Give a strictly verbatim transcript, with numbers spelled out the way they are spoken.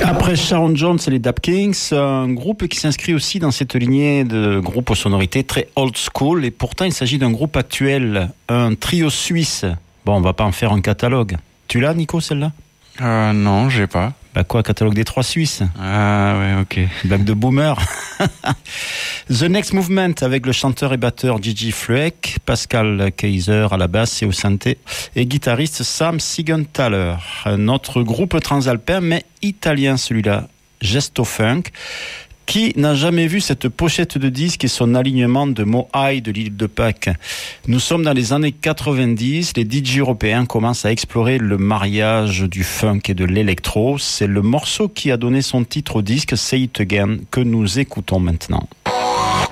Après Sharon Jones et les Dap Kings, un groupe qui s'inscrit aussi dans cette lignée de groupes aux sonorités très old school, et pourtant il s'agit d'un groupe actuel, un trio suisse. Bon, on va pas en faire un catalogue. Tu l'as, Nico, celle-là ? Euh, non, j'ai pas. Bah quoi, catalogue des trois Suisses ? Ah ouais, ok. Blague de boomer. The Next Movement avec le chanteur et batteur Gigi Flueck, Pascal Kaiser à la basse et au synthé, et guitariste Sam Siegenthaler. Notre groupe transalpin, mais italien celui-là, Gesto Funk. Qui n'a jamais vu cette pochette de disque et son alignement de mots high de l'île de Pâques ? Nous sommes dans les années quatre-vingt-dix, les D J européens commencent à explorer le mariage du funk et de l'électro. C'est le morceau qui a donné son titre au disque Say It Again que nous écoutons maintenant.